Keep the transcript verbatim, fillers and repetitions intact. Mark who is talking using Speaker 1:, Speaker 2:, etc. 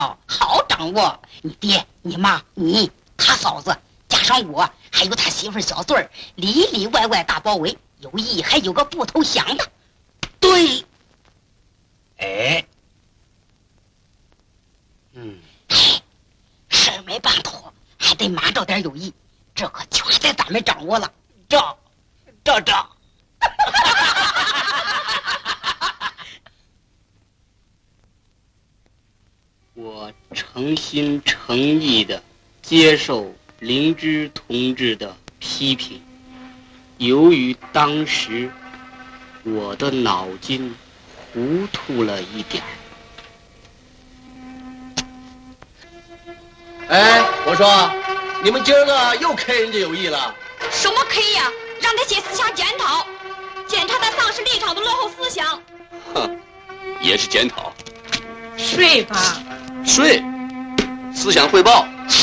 Speaker 1: 好掌握。你爹、你妈、你、他嫂子，加上我，还有他媳妇小孙儿，里里外外大包围，有意还有个不投降的。对，
Speaker 2: 哎，嗯，
Speaker 1: 哎，事儿没办妥，还得马着点有意，这可全在咱们掌握了。这，这这。
Speaker 2: 我诚心诚意的接受灵芝同志的批评。由于当时我的脑筋糊涂了一点儿。
Speaker 3: 哎，我说，你们今儿个又 K 人家有意了？
Speaker 4: 什么 K 呀？让他写思想检讨，检查他丧失立场的落后思想。
Speaker 5: 哼，也是检讨。
Speaker 6: 睡吧。
Speaker 5: 睡，思想汇报。